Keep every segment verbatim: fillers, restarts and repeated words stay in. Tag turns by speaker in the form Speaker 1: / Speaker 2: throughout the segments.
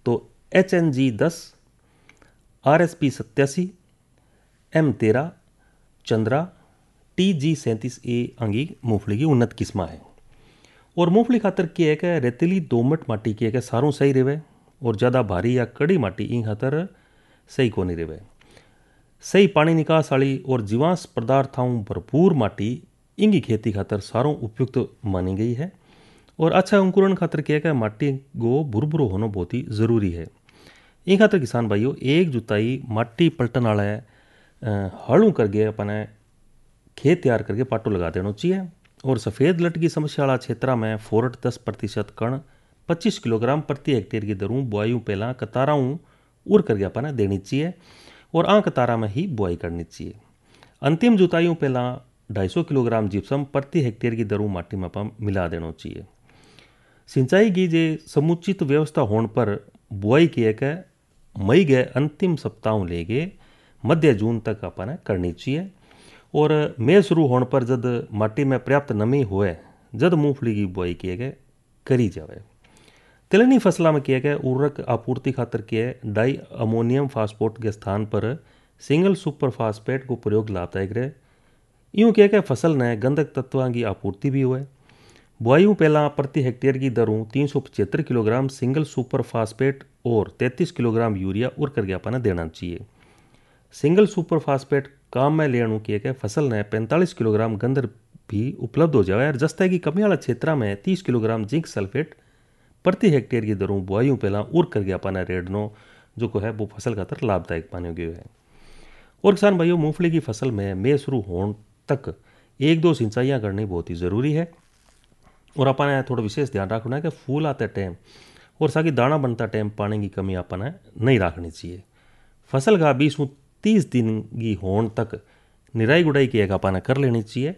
Speaker 1: तो H N G दस, R S P सत्तासी, एम तेरह, चंद्रा, टी जी सैंतीस ए अंगी मूंगफली की उन्नत किस्म है। और मूंगफली खातर की है कि रेतीली दोमट माटी की है कि सारों सही रहे और ज़्यादा भारी या कड़ी माटी इन खातर सही को नहीं रहे। सही पानी निकास वाली और जीवांश पदार्थों भरपूर माटी इंगी खेती खातर सारों उपयुक्त मानी गई है। और अच्छा अंकुरण खातर क्या है माटी को भुरभुरो होना बहुत ही ज़रूरी है। इन खातर किसान भाइयों एक जुताई माटी पलटन वाला हड़ू करके अपने खेत तैयार करके पाटो लगा देना चाहिए। और सफ़ेद लट की समस्या वाला क्षेत्र में फोरट दस प्रतिशत कण पच्चीस किलोग्राम प्रति हेक्टेयर की दरों बुआई पहला कताराऊँ उड़ करके अपने देनी चाहिए और आ कतारा में ही बुआई करनी चाहिए। अंतिम जुताई पहला ढाई सौ किलोग्राम जिप्सम प्रति हेक्टेयर की दरों माटी में अपन मिला देना चाहिए। सिंचाई की जे समुचित व्यवस्था होने पर बुआई किए के मई गए अंतिम सप्ताह लेके मध्य जून तक अपन करनी चाहिए। और मई शुरू होने पर जब माटी में पर्याप्त नमी होए जब मूंगफली की बुआई किए गए करी जाए। तिलहनी फसलों में किए गए उर्वरक आपूर्ति खातर किए डाई अमोनियम फास्फोट के स्थान पर सिंगल सुपर फास्फेट को प्रयोग लाभदायक रहे। यूँ किए गए फसल ने गंधक तत्वों की आपूर्ति भी हुए। बुआई पहला प्रति हेक्टेयर की दरों तीन सौ पचहत्तर किलोग्राम सिंगल सुपर फास्फेट और तैंतीस किलोग्राम यूरिया उड़ करके अपना देना चाहिए। सिंगल सुपर फास्फेट काम में लेने किए गए फसल ने पैंतालीस किलोग्राम गंधक भी उपलब्ध हो जाए। और जस्ता की कमी वाला क्षेत्र में तीस किलोग्राम जिंक सल्फेट प्रति हेक्टेयर की दरों बुआई पहला उड़ करके अपना रेडनो जो को है वो फसल खातर लाभदायक माने गए है। और किसान भाइयों मूंगफली की फसल में मई शुरू होने तक एक दो सिंचाइयाँ करनी बहुत ही ज़रूरी है। और अपने थोड़ा विशेष ध्यान रखना है कि फूल आते टाइम और साकी दाना बनता टाइम पानी की कमी अपने नहीं रखनी चाहिए। फसल का बीस तीस दिन की होने तक निराई गुड़ाई की अपने कर लेनी चाहिए।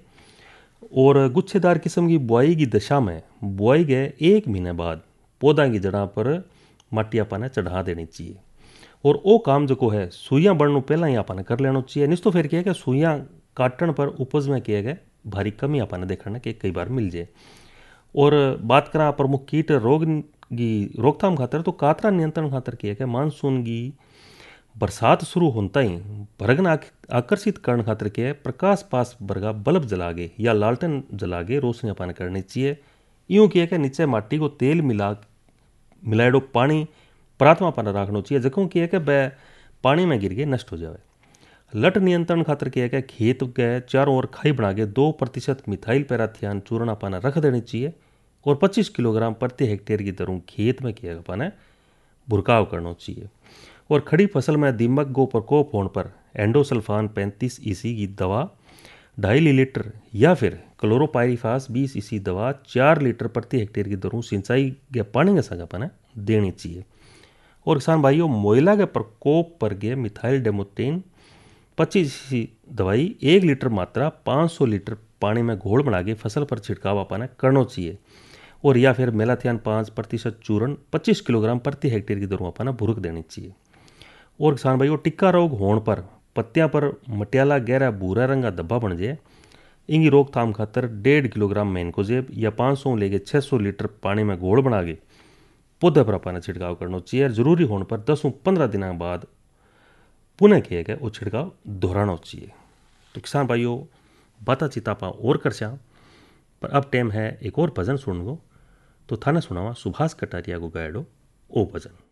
Speaker 1: और गुच्छेदार किस्म की बुआई की दशा में बुआई गए एक महीने बाद पौधा की जड़ा पर माटी अपने चढ़ा देनी चाहिए। और वो काम जो को है सुइयाँ बढ़ने पहला ही अपने कर लेना चाहिए। नहीं तो फिर क्या है कि सुइयाँ काटने पर उपज में किए गए भारी कमी अपने देखने के कई बार मिल जाए। और बात करा प्रमुख कीट रोग की रोकथाम खातर तो कातरा नियंत्रण खातर किए गए मानसून की बरसात शुरू होता ही भरगन आकर्षित करने खातर के प्रकाश पास बरगा बल्ब जलागे या लालटेन जलागे रोशनी अपन करनी चाहिए। यूँ किए कि नीचे माटी को तेल मिला मिलाएडो पानी प्राथमा पर रखना चाहिए जखों किए कि वह पानी में गिर के नष्ट हो जाए। लट नियंत्रण खातर किए कि खेत के चारों ओर खाई बना के दो प्रतिशत मिथाइल पैराथियान चूर्ण अपन रख देनी चाहिए। और पच्चीस किलोग्राम प्रति हेक्टेयर की दरों खेत में किए अपन भुरकाव करना चाहिए। और खड़ी फसल में दीमक गो प्रकोप होने पर एंडोसल्फान पैंतीस ईसी की दवा ढाई लीटर या फिर क्लोरोपाइरिफास बीस ईसी दवा चार लीटर प्रति हेक्टेयर की दरों सिंचाई के पानी के संग अपन देनी चाहिए। और किसान भाइयों मोइला के प्रकोप पर गे मिथाइल डेमोटेन पच्चीस ईसी दवाई एक लीटर मात्रा पाँच सौ लीटर पानी में घोल बना के फसल पर छिड़काव अपन करना चाहिए। और या फिर मेलाथियान पाँच प्रतिशत चूर्ण पच्चीस किलोग्राम प्रति हेक्टेयर की दरों अपन भुरक देनी चाहिए। और किसान भाइयों टिक्का रोग होने पर पत्तियां पर मटियाला गहरा भूरा रंग का धब्बा बन जाए इंगी रोकथाम खातर डेढ़ किलोग्राम मैनकोजेब या पाँच सौ लेके छः सौ लीटर पानी में घोल बना के पौधे पर अपना छिड़काव करना चाहिए। जरूरी होने पर दसों पंद्रह दिनों बाद पुनः किए गए वो छिड़काव दोहराना चाहिए। तो किसान भाइयों बाता चितापा और कर श्याम पर अब टाइम है एक और भजन सुन गो। तो थाने सुनावा सुभाष कटारिया को गायडो ओ भजन।